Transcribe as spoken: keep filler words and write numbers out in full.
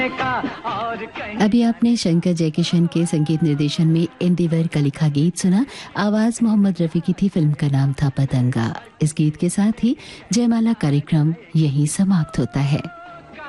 अभी आपने शंकर जयकिशन के संगीत निर्देशन में इंदिवर का लिखा गीत सुना। आवाज मोहम्मद रफी की थी। फिल्म का नाम था पतंगा। इस गीत के साथ ही जयमाला कार्यक्रम यहीं समाप्त होता है।